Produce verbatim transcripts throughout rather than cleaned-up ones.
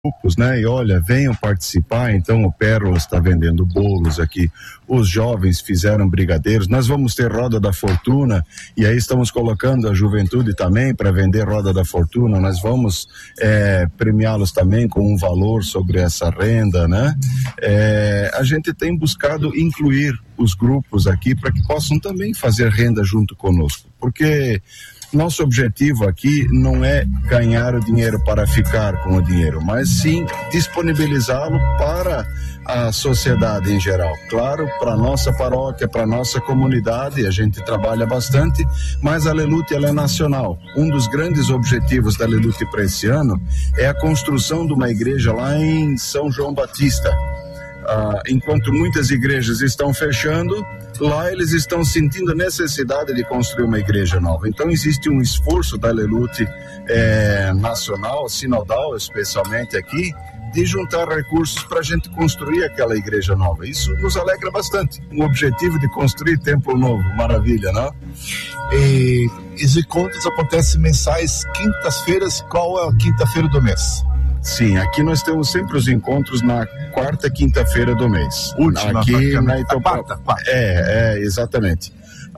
grupos, né? E olha, venham participar. Então o Pérola está vendendo bolos aqui, os jovens fizeram brigadeiros, nós vamos ter Roda da Fortuna, e aí estamos colocando a juventude também para vender Roda da Fortuna. Nós vamos é, premiá-los também com um valor sobre essa renda, né? É, a gente tem buscado incluir os grupos aqui para que possam também fazer renda junto conosco, porque nosso objetivo aqui não é ganhar o dinheiro para ficar com o dinheiro, mas sim disponibilizá-lo para a sociedade em geral. Claro, para a nossa paróquia, para a nossa comunidade, a gente trabalha bastante, mas a Lelute ela é nacional. Um dos grandes objetivos da Lelute para esse ano é a construção de uma igreja lá em São João Batista. Ah, enquanto muitas igrejas estão fechando, lá eles estão sentindo a necessidade de construir uma igreja nova. Então existe um esforço da Lelute eh, nacional, sinodal especialmente aqui, de juntar recursos para a gente construir aquela igreja nova. Isso nos alegra bastante. O objetivo de construir templo novo, maravilha, não? E os encontros acontecem mensais, quintas-feiras. Qual é a quinta-feira do mês? Sim, aqui nós temos sempre os encontros na quarta quinta-feira do mês. Última, aqui na Itopava. Quarta, quarta. É, é, exatamente.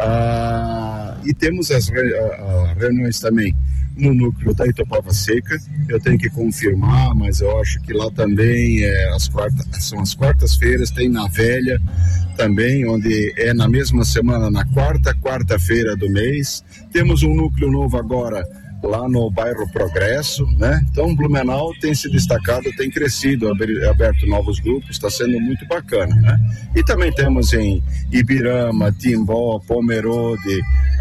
Ah, e temos as re, a, a reuniões também no núcleo da Itopava Seca. Eu tenho que confirmar, mas eu acho que lá também é, as quartas, são as quartas-feiras, tem na Velha também, onde é na mesma semana, na quarta quarta-feira do mês. Temos um núcleo novo agora lá no bairro Progresso, né? Então Blumenau tem se destacado, tem crescido, aberto novos grupos, está sendo muito bacana, né? E também temos em Ibirama, Timbó, Pomerode,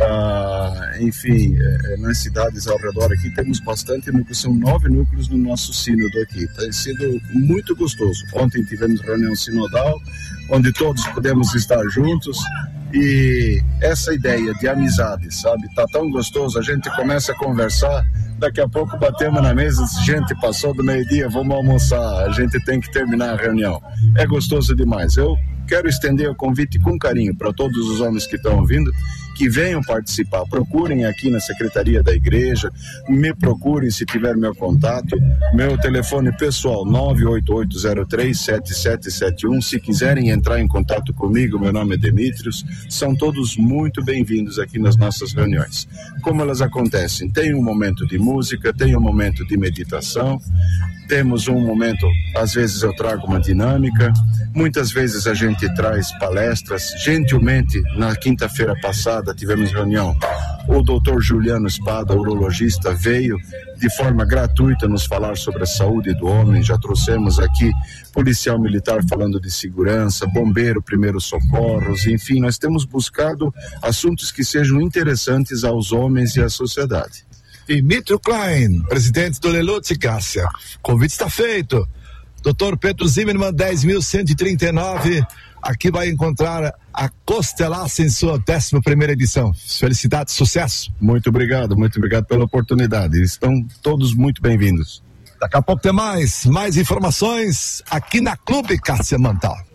ah, enfim, eh, nas cidades ao redor aqui temos bastante núcleos, são nove núcleos no nosso sínodo aqui, tem sido muito gostoso. Ontem tivemos reunião sinodal, onde todos pudemos estar juntos. E essa ideia de amizade, sabe, tá tão gostoso, a gente começa a conversar, daqui a pouco batemos na mesa, gente, passou do meio-dia, vamos almoçar, a gente tem que terminar a reunião. É gostoso demais. Eu quero estender o convite com carinho para todos os homens que estão ouvindo, que venham participar, procurem aqui na Secretaria da Igreja, me procurem se tiver meu contato, meu telefone pessoal nove oito oito zero três sete sete sete um, se quiserem entrar em contato comigo, meu nome é Demetrios, são todos muito bem-vindos aqui nas nossas reuniões. Como elas acontecem? Tem um momento de música, tem um momento de meditação, temos um momento, às vezes eu trago uma dinâmica, muitas vezes a gente traz palestras. Gentilmente, na quinta-feira passada tivemos reunião, o doutor Juliano Espada, urologista, veio de forma gratuita nos falar sobre a saúde do homem. Já trouxemos aqui policial militar falando de segurança, bombeiro, primeiros socorros, enfim, nós temos buscado assuntos que sejam interessantes aos homens e à sociedade. Dimitrio Klein, presidente do Lelute, Cássia. O convite está feito. doutor Pedro Zimmermann, dez mil cento e trinta e nove. Aqui vai encontrar a Costelaça em sua décima primeira edição. Felicidades, sucesso. Muito obrigado, muito obrigado pela oportunidade. Estão todos muito bem-vindos. Daqui a pouco tem mais, mais informações aqui na Clube Cássia Mantal.